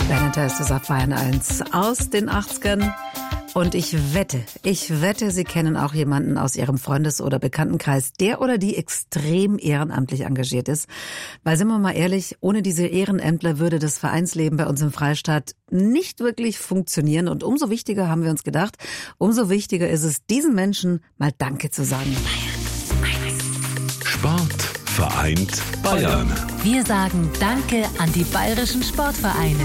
Planeta ist das auf Bayern 1 aus den 80ern. Und ich wette, Sie kennen auch jemanden aus Ihrem Freundes- oder Bekanntenkreis, der oder die extrem ehrenamtlich engagiert ist. Weil, sind wir mal ehrlich, ohne diese Ehrenämtler würde das Vereinsleben bei uns im Freistaat nicht wirklich funktionieren. Und umso wichtiger haben wir uns gedacht, umso wichtiger ist es, diesen Menschen mal Danke zu sagen. Sport vereint Bayern. Wir sagen Danke an die bayerischen Sportvereine.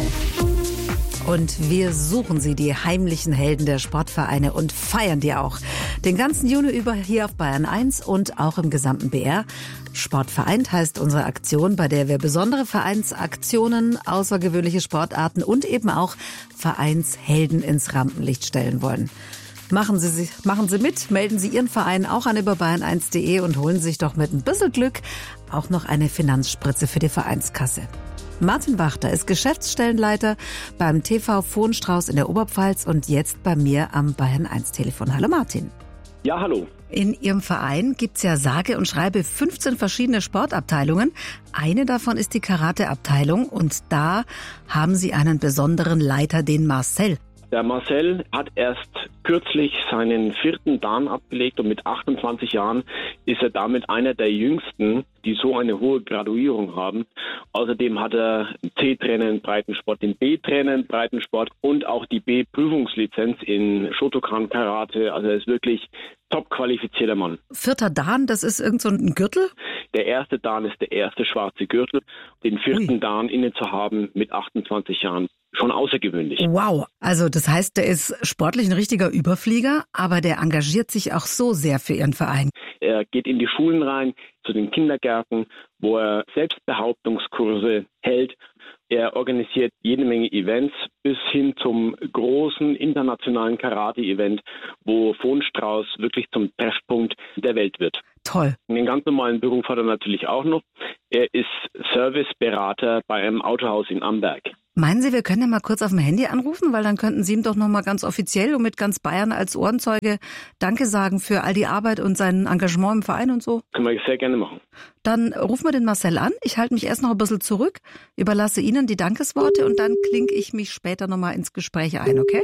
Und wir suchen sie, die heimlichen Helden der Sportvereine, und feiern die auch. Den ganzen Juni über hier auf Bayern 1 und auch im gesamten BR. Sportvereint heißt unsere Aktion, bei der wir besondere Vereinsaktionen, außergewöhnliche Sportarten und eben auch Vereinshelden ins Rampenlicht stellen wollen. Machen Sie mit, melden Sie Ihren Verein auch an über bayern1.de und holen sich doch mit ein bisschen Glück auch noch eine Finanzspritze für die Vereinskasse. Martin Wachter ist Geschäftsstellenleiter beim TV Vohnstrauß in der Oberpfalz und jetzt bei mir am Bayern 1 Telefon. Hallo Martin. Ja, hallo. In Ihrem Verein gibt's ja sage und schreibe 15 verschiedene Sportabteilungen. Eine davon ist die Karate-Abteilung und da haben Sie einen besonderen Leiter, den Marcel. Der Marcel hat erst kürzlich seinen 4. Dan abgelegt und mit 28 Jahren ist er damit einer der jüngsten, die so eine hohe Graduierung haben. Außerdem hat er einen C-Trainer in Breitensport, den B-Trainer in Breitensport und auch die B-Prüfungslizenz in Shotokan Karate. Also er ist wirklich top qualifizierter Mann. 4. Dan, das ist irgend so ein Gürtel? Der 1. Dan ist der erste schwarze Gürtel. Den 4. Dan inne zu haben mit 28 Jahren. Schon außergewöhnlich. Wow, also das heißt, der ist sportlich ein richtiger Überflieger, aber der engagiert sich auch so sehr für Ihren Verein. Er geht in die Schulen rein, zu den Kindergärten, wo er Selbstbehauptungskurse hält. Er organisiert jede Menge Events bis hin zum großen internationalen Karate-Event, wo Vohnstrauß wirklich zum Treffpunkt der Welt wird. Toll. Den ganz normalen Beruf hat er natürlich auch noch. Er ist Serviceberater bei einem Autohaus in Amberg. Meinen Sie, wir können ja mal kurz auf dem Handy anrufen, weil dann könnten Sie ihm doch noch mal ganz offiziell und mit ganz Bayern als Ohrenzeuge Danke sagen für all die Arbeit und sein Engagement im Verein und so? Können wir sehr gerne machen. Dann rufen wir den Marcel an. Ich halte mich erst noch ein bisschen zurück, überlasse Ihnen die Dankesworte und dann klinke ich mich später noch mal ins Gespräch ein, okay?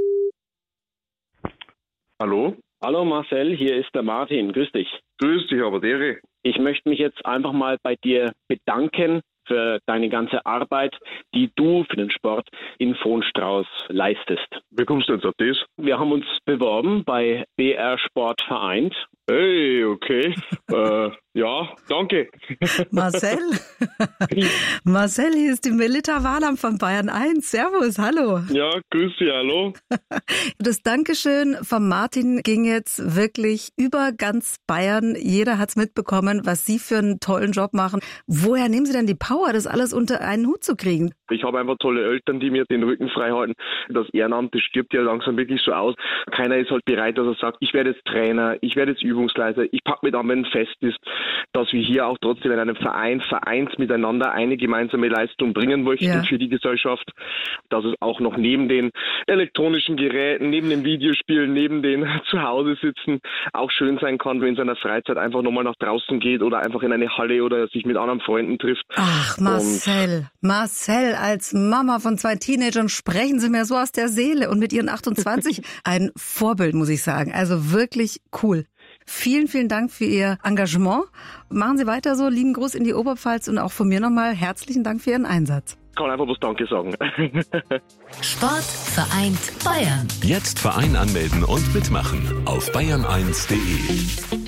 Hallo? Hallo Marcel, hier ist der Martin. Grüß dich. Grüß dich, aber dere. Ich möchte mich jetzt einfach mal bei dir bedanken für deine ganze Arbeit, die du für den Sport in Vohnstrauß leistest. Wie kommst du jetzt auf das? Wir haben uns beworben bei BR Sport vereint. Hey, okay. Ja, danke. Marcel? Marcel, hier ist die Melita Wahlam von Bayern 1. Servus, hallo. Ja, grüß dich, hallo. Das Dankeschön von Martin ging jetzt wirklich über ganz Bayern. Jeder hat's mitbekommen, was Sie für einen tollen Job machen. Woher nehmen Sie denn die Power, das alles unter einen Hut zu kriegen? Ich habe einfach tolle Eltern, die mir den Rücken frei halten. Das Ehrenamt, das stirbt ja langsam wirklich so aus. Keiner ist halt bereit, dass er sagt, ich werde jetzt Trainer, ich werde jetzt Übungsleiter, ich packe mit an, wenn es fest ist, dass wir hier auch trotzdem in einem Verein vereint miteinander eine gemeinsame Leistung bringen möchten für die Gesellschaft. Dass es auch noch neben den elektronischen Geräten, neben den Videospielen, neben den Zuhause sitzen auch schön sein kann, wenn es in der Freizeit einfach nochmal nach draußen geht oder einfach in eine Halle oder sich mit anderen Freunden trifft. Ach, Marcel, als Mama von 2 Teenagern sprechen Sie mir so aus der Seele und mit Ihren 28 ein Vorbild, muss ich sagen. Also wirklich cool. Vielen, vielen Dank für Ihr Engagement. Machen Sie weiter so. Lieben Gruß in die Oberpfalz und auch von mir nochmal herzlichen Dank für Ihren Einsatz. Ich kann einfach bloß Danke sagen. Sport vereint Bayern. Jetzt Verein anmelden und mitmachen auf bayern1.de.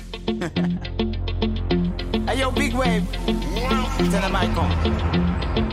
Hey yo, Big Wave. Tell them I come.